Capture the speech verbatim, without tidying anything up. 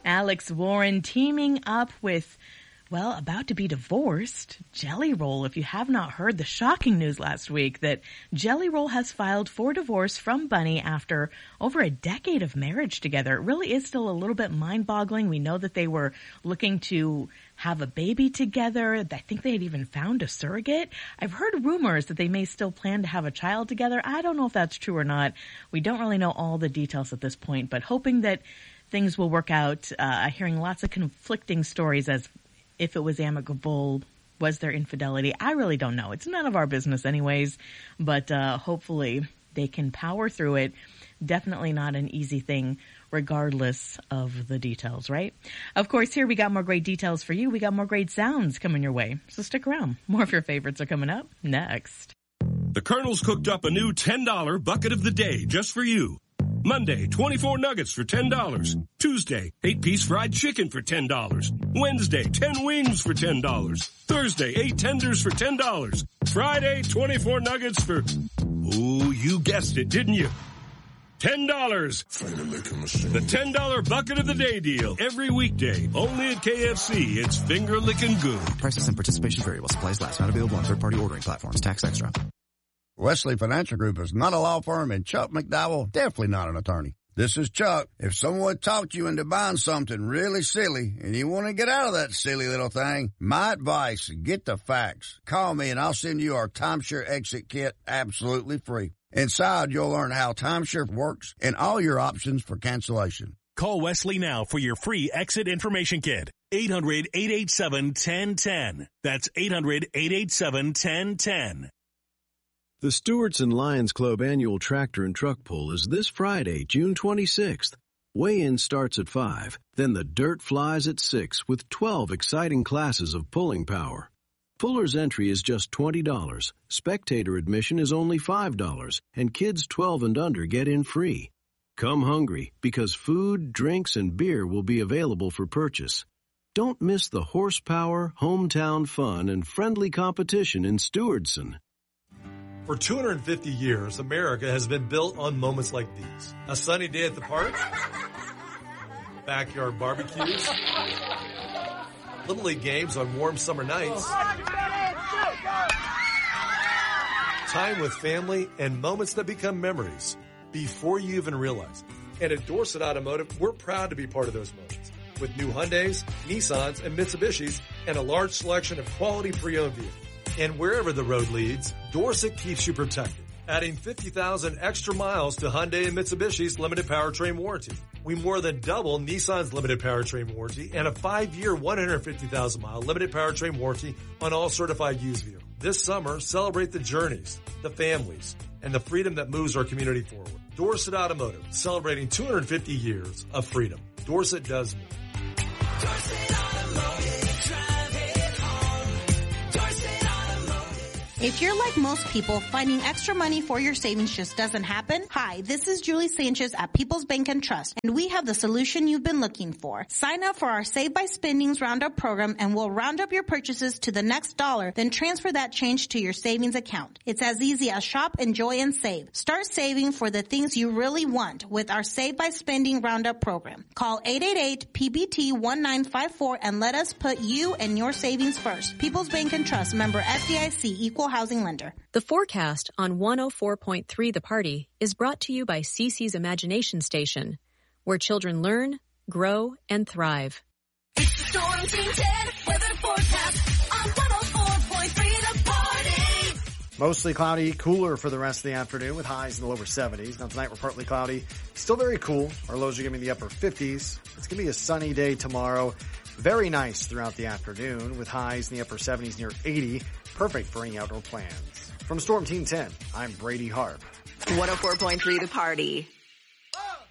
Alex Warren teaming up with, well, about to be divorced, Jelly Roll. If you have not heard the shocking news last week that Jelly Roll has filed for divorce from Bunny after over a decade of marriage together. It really is still a little bit mind-boggling. We know that they were looking to have a baby together. I think they had even found a surrogate. I've heard rumors that they may still plan to have a child together. I don't know if that's true or not. We don't really know all the details at this point, but hoping that things will work out. Uh, hearing lots of conflicting stories as if it was amicable, was there infidelity? I really don't know. It's none of our business anyways, but uh, hopefully they can power through it. Definitely not an easy thing regardless of the details, right? Of course, here we got more great details for you. We got more great sounds coming your way. So stick around. More of your favorites are coming up next. The Colonel's cooked up a new ten dollar bucket of the day just for you. Monday, twenty-four nuggets for ten dollars. Tuesday, eight piece fried chicken for ten dollars. Wednesday, ten wings for ten dollars. Thursday, eight tenders for ten dollars. Friday, twenty-four nuggets for, oh, you guessed it, didn't you? ten dollars. The ten dollar bucket of the day deal. Every weekday. Only at K F C. It's finger licking good. Prices and participation variable. Supplies last. Not available on third-party ordering platforms. Tax extra. Wesley Financial Group is not a law firm, and Chuck McDowell definitely not an attorney. This is Chuck. If someone talked you into buying something really silly and you want to get out of that silly little thing, my advice, get the facts. Call me and I'll send you our timeshare exit kit absolutely free. Inside, you'll learn how timeshare works and all your options for cancellation. Call Wesley now for your free exit information kit. eight hundred, eight eight seven, one zero one zero. That's eight hundred, eight eight seven, one zero one zero. The Stewartson Lions Club annual tractor and truck pull is this Friday, June twenty-sixth. Weigh-in starts at five, then the dirt flies at six with twelve exciting classes of pulling power. Puller's entry is just twenty dollars, spectator admission is only five dollars, and kids twelve and under get in free. Come hungry, because food, drinks, and beer will be available for purchase. Don't miss the horsepower, hometown fun, and friendly competition in Stewartson. For two hundred fifty years, America has been built on moments like these. A sunny day at the park, backyard barbecues, Little League games on warm summer nights, time with family, and moments that become memories before you even realize it. And at Dorset Automotive, we're proud to be part of those moments. With new Hyundais, Nissans, and Mitsubishis, and a large selection of quality pre-owned vehicles. And wherever the road leads, Dorset keeps you protected. Adding fifty thousand extra miles to Hyundai and Mitsubishi's limited powertrain warranty. We more than double Nissan's limited powertrain warranty and a five-year, one hundred fifty thousand mile limited powertrain warranty on all certified used vehicles. This summer, celebrate the journeys, the families, and the freedom that moves our community forward. Dorset Automotive, celebrating two hundred fifty years of freedom. Dorset does more. Dorset Automotive, drive it home. Dorset Automotive. If you're like most people, finding extra money for your savings just doesn't happen. Hi, this is Julie Sanchez at People's Bank and Trust, and we have the solution you've been looking for. Sign up for our Save by Spendings Roundup program, and we'll round up your purchases to the next dollar, then transfer that change to your savings account. It's as easy as shop, enjoy, and save. Start saving for the things you really want with our Save by Spending Roundup program. Call eight eight eight P B T one nine five four and let us put you and your savings first. People's Bank and Trust, member F D I C, equal housing lender. The forecast on one oh four point three The Party is brought to you by C C's Imagination Station, where children learn, grow, and thrive. It's the Storm Team ten weather forecast on one oh four point three The Party. Mostly cloudy, cooler for the rest of the afternoon with highs in the lower seventies. Now tonight we're partly cloudy, still very cool. Our lows are going to be in the upper fifties. It's going to be a sunny day tomorrow. Very nice throughout the afternoon with highs in the upper seventies near eighty. Perfect for any outdoor plans. From Storm Team ten, I'm Brady Harp. one oh four point three The Party.